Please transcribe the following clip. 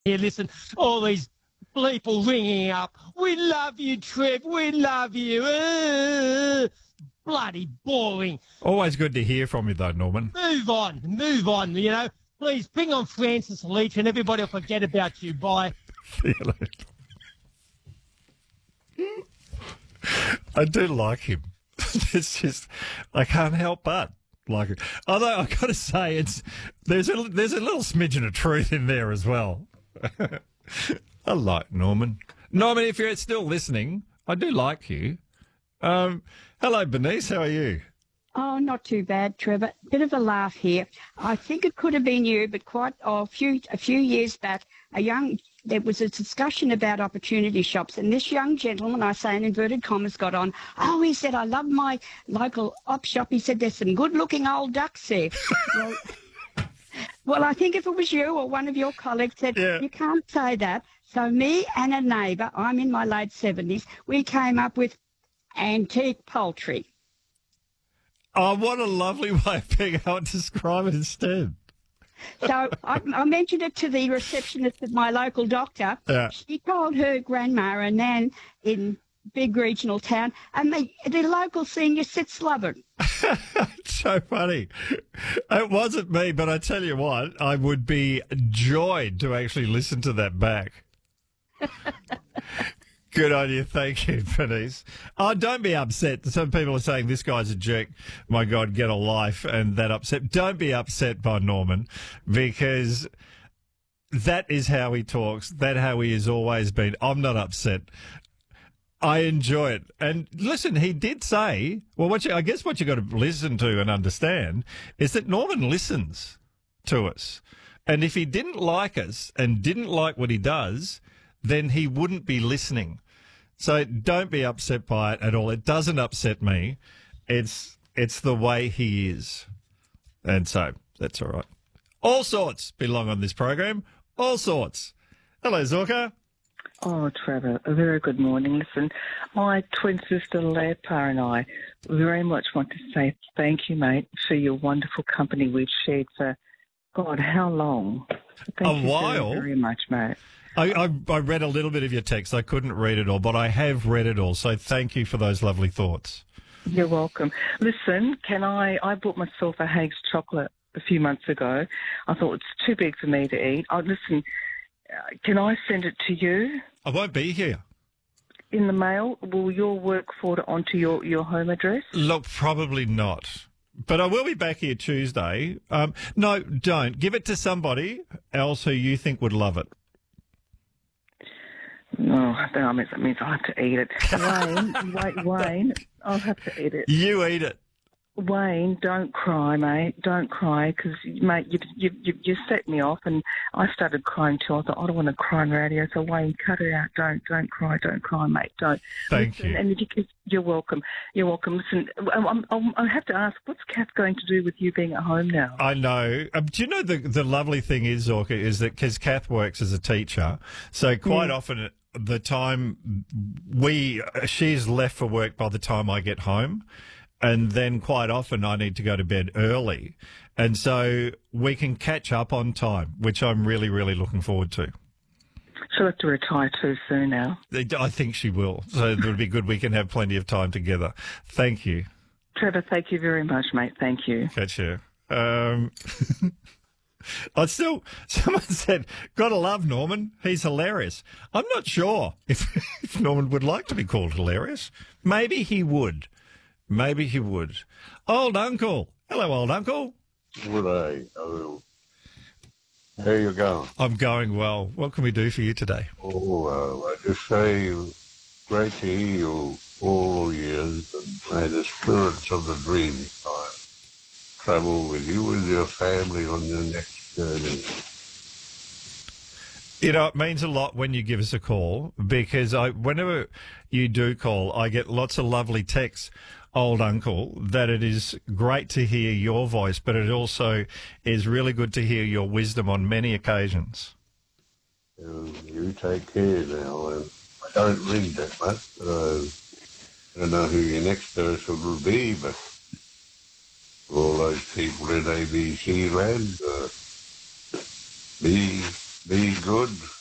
Here, listen, all these people ringing up. We love you, Trev. We love you. Bloody boring. Always good to hear from you, though, Norman. Move on, you know. Please bring on Francis Leach and everybody will forget about you. Bye. See you later. I do like him. It's just, I can't help but like it. Although I've got to say, there's a little smidgen of truth in there as well. I like Norman. Norman, if you're still listening, I do like you. Hello, Bernice. How are you? Oh, not too bad, Trevor. Bit of a laugh here. I think it could have been you, but a few years back, there was a discussion about opportunity shops, and this young gentleman, I say in inverted commas, got on. Oh, he said, I love my local op shop. He said, there's some good-looking old ducks there. Well, I think if it was you or one of your colleagues said, You can't say that. So me and a neighbour, I'm in my late 70s, we came up with antique poultry. Oh, what a lovely way of being able to describe it instead. So I mentioned it to the receptionist at my local doctor. Yeah. She told her grandma and nan in big regional town, and the local senior sits slobbering. It's so funny. It wasn't me, but I tell you what, I would be joyed to actually listen to that back. Good on you. Thank you, Bernice. Oh, don't be upset. Some people are saying this guy's a jerk. My God, get a life, and that upset. Don't be upset by Norman, because that is how he talks. That's how he has always been. I'm not upset. I enjoy it. And listen, he did say, well, I guess what you've got to listen to and understand is that Norman listens to us. And if he didn't like us and didn't like what he does, then he wouldn't be listening. So don't be upset by it at all. It doesn't upset me. It's the way he is. And so that's all right. All sorts belong on this program. All sorts. Hello, Zorka. Oh, Trevor, a very good morning. Listen, my twin sister Lepa and I very much want to say thank you, mate, for your wonderful company we've shared for, God, how long? Thank a while. Very, very much, mate. I read a little bit of your text. I couldn't read it all, but I have read it all. So thank you for those lovely thoughts. You're welcome. Listen, I bought myself a Haig's chocolate a few months ago. I thought it's too big for me to eat. Listen, can I send it to you? I won't be here. In the mail? Will your work forward it onto your home address? Look, probably not. But I will be back here Tuesday. No, don't. Give it to somebody else who you think would love it. No, that means I have to eat it. Wayne, I'll have to eat it. You eat it. Wayne, don't cry, mate. Don't cry, because, mate, you set me off, and I started crying too. I thought, I don't want to cry on radio, so Wayne, cut it out. Don't cry, mate. Don't. Thank you. And you're welcome. You're welcome. Listen, I have to ask, what's Kath going to do with you being at home now? I know. Do you know the lovely thing is, Zorka, is that because Kath works as a teacher, so quite often the time she's left for work by the time I get home. And then quite often I need to go to bed early. And so we can catch up on time, which I'm really, really looking forward to. She'll have to retire too soon now. I think she will. So it would be good. We can have plenty of time together. Thank you. Trevor, thank you very much, mate. Thank you. Catch you. Someone said, gotta love Norman. He's hilarious. I'm not sure if Norman would like to be called hilarious. Maybe he would. Maybe he would. Old Uncle. Hello, Old Uncle. G'day. How you going? I'm going well. What can we do for you today? I just say great to hear you all the years, and may the spirits of the dream time travel with you and your family on your next journey. You know, it means a lot when you give us a call, because whenever you do call, I get lots of lovely texts, Old Uncle, that it is great to hear your voice, but it also is really good to hear your wisdom on many occasions. You take care now. I don't read that much. I don't know who your next person will be, but all those people in ABC land, me, Be good